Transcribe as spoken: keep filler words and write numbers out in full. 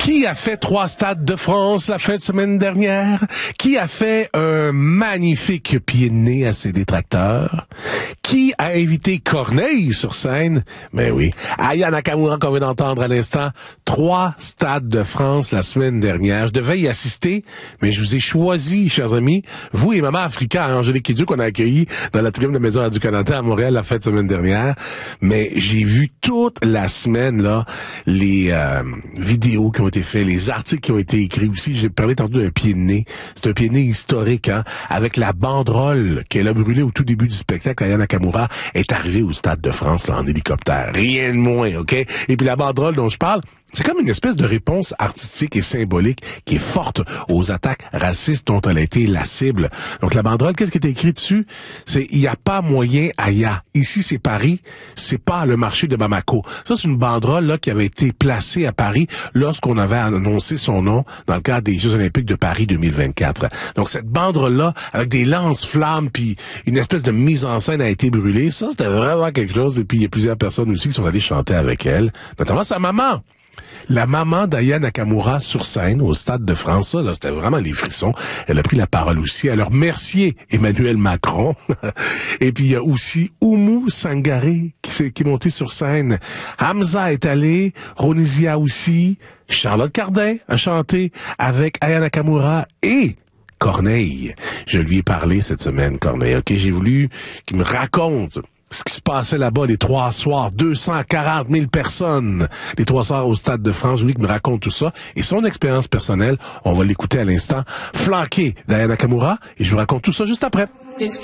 Qui a fait trois stades de France la fin de semaine dernière? Qui a fait un magnifique pied de nez à ses détracteurs? Qui a invité Corneille sur scène? Ben oui, Aya Nakamura qu'on vient d'entendre à l'instant. Trois stades de France la semaine dernière. Je devais y assister, mais je vous ai choisi, chers amis, vous et Maman Africa, Angélique Kidjo, qu'on a accueilli dans la tribune de Maison Radio-Canada à Montréal la fin de semaine dernière. Mais j'ai vu toute la semaine là les euh, vidéos qui ont été faites, les articles qui ont été écrits aussi. J'ai parlé tantôt d'un pied de nez. C'est un pied de nez historique, hein, avec la banderole qu'elle a brûlée au tout début du spectacle. Aya Nakamura est arrivée au Stade de France là, en hélicoptère. Rien de moins, OK? Et puis la banderole dont je parle, c'est comme une espèce de réponse artistique et symbolique qui est forte aux attaques racistes dont elle a été la cible. Donc la banderole, qu'est-ce qui est écrit dessus? C'est « Il n'y a pas moyen Aya. Ici, c'est Paris. C'est pas le marché de Bamako. » Ça, c'est une banderole là qui avait été placée à Paris lorsqu'on avait annoncé son nom dans le cadre des Jeux olympiques de Paris deux mille vingt-quatre. Donc cette banderole-là, avec des lance-flammes puis une espèce de mise en scène a été brûlée. Ça, c'était vraiment quelque chose. Et puis il y a plusieurs personnes aussi qui sont allées chanter avec elle, notamment sa maman. La maman d'Aya Nakamura sur scène au Stade de France, ça, là, c'était vraiment les frissons. Elle a pris la parole aussi. Elle a remercié Emmanuel Macron. Et puis il y a aussi Oumou Sangaré qui, qui est monté sur scène. Hamza est allé, Ronisia aussi. Charlotte Cardin a chanté avec Aya Nakamura et Corneille. Je lui ai parlé cette semaine, Corneille. Ok, j'ai voulu qu'il me raconte ce qui se passait là-bas les trois soirs, deux cent quarante mille personnes, les trois soirs au Stade de France. Je voulais qu'il me raconte tout ça et son expérience personnelle. On va l'écouter à l'instant, flanqué d'Aya Nakamura, et je vous raconte tout ça juste après.